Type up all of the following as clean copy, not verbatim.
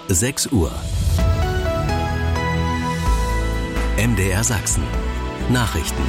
6 Uhr. MDR Sachsen. Nachrichten.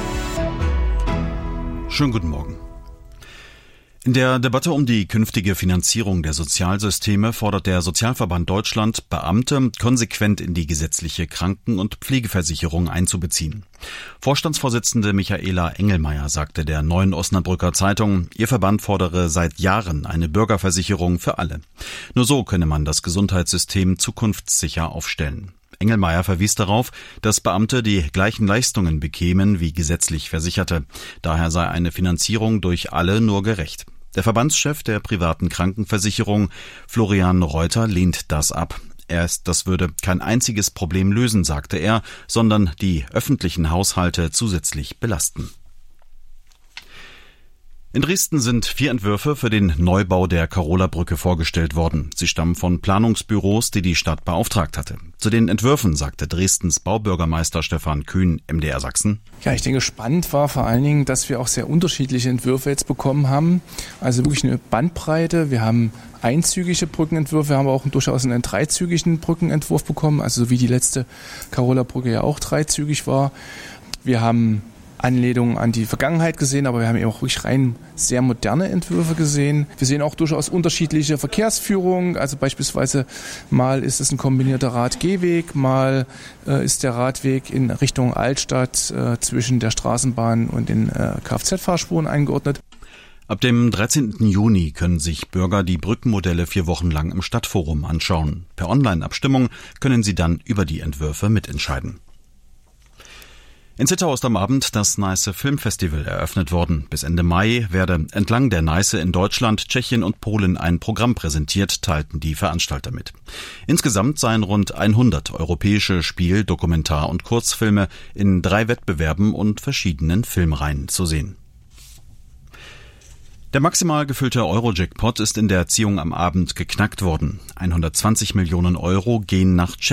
Schönen guten Morgen. In der Debatte um die künftige Finanzierung der Sozialsysteme fordert der Sozialverband Deutschland, Beamte konsequent in die gesetzliche Kranken- und Pflegeversicherung einzubeziehen. Vorstandsvorsitzende Michaela Engelmeier sagte der Neuen Osnabrücker Zeitung, ihr Verband fordere seit Jahren eine Bürgerversicherung für alle. Nur so könne man das Gesundheitssystem zukunftssicher aufstellen. Engelmeier verwies darauf, dass Beamte die gleichen Leistungen bekämen wie gesetzlich Versicherte. Daher sei eine Finanzierung durch alle nur gerecht. Der Verbandschef der privaten Krankenversicherung, Florian Reuter, lehnt das ab. Das würde kein einziges Problem lösen, sagte er, sondern die öffentlichen Haushalte zusätzlich belasten. In Dresden sind 4 Entwürfe für den Neubau der Karola-Brücke vorgestellt worden. Sie stammen von Planungsbüros, die die Stadt beauftragt hatte. Zu den Entwürfen sagte Dresdens Baubürgermeister Stefan Kühn, MDR Sachsen. Ja, ich denke, spannend war vor allen Dingen, dass wir auch sehr unterschiedliche Entwürfe jetzt bekommen haben. Also wirklich eine Bandbreite. Wir haben einzügige Brückenentwürfe, wir haben auch durchaus einen dreizügigen Brückenentwurf bekommen, also so wie die letzte Karola-Brücke ja auch dreizügig war. Wir haben Anlehnungen an die Vergangenheit gesehen, aber wir haben eben auch wirklich rein sehr moderne Entwürfe gesehen. Wir sehen auch durchaus unterschiedliche Verkehrsführungen, also beispielsweise mal ist es ein kombinierter Rad-Gehweg, mal ist der Radweg in Richtung Altstadt zwischen der Straßenbahn und den Kfz-Fahrspuren eingeordnet. Ab dem 13. Juni können sich Bürger die Brückenmodelle 4 Wochen lang im Stadtforum anschauen. Per Online-Abstimmung können sie dann über die Entwürfe mitentscheiden. In Zittau ist am Abend das Neiße Filmfestival eröffnet worden. Bis Ende Mai werde entlang der Neiße in Deutschland, Tschechien und Polen ein Programm präsentiert, teilten die Veranstalter mit. Insgesamt seien rund 100 europäische Spiel-, Dokumentar- und Kurzfilme in 3 Wettbewerben und verschiedenen Filmreihen zu sehen. Der maximal gefüllte Euro-Jackpot ist in der Ziehung am Abend geknackt worden. 120 Millionen Euro gehen nach Tschechien.